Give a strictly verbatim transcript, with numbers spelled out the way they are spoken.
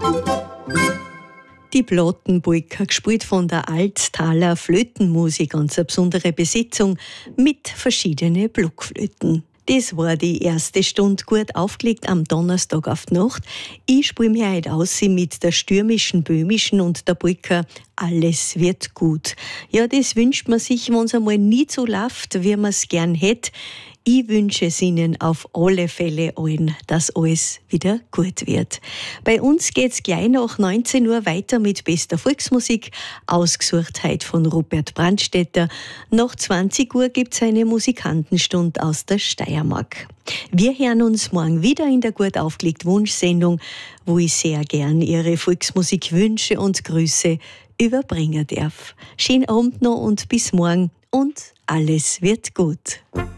Die Plattenpolka, gespielt von der Alttaler Flötenmusik, ganz eine besondere Besetzung mit verschiedenen Blockflöten. Das war die erste Stunde gut aufgelegt am Donnerstag auf die Nacht. Ich spiele mir heute aus mit der stürmischen, böhmischen und der Polka Alles wird gut. Ja, das wünscht man sich, wenn es einmal nie so läuft, wie man es gern hätte. Ich wünsche es Ihnen auf alle Fälle allen, dass alles wieder gut wird. Bei uns geht's gleich nach neunzehn Uhr weiter mit bester Volksmusik, ausgesucht heute von Robert Brandstätter. Nach zwanzig Uhr gibt's eine Musikantenstunde aus der Steiermark. Wir hören uns morgen wieder in der gut aufgelegt Wunschsendung, wo ich sehr gern Ihre Volksmusikwünsche und Grüße überbringen darf. Schönen Abend noch und bis morgen und alles wird gut.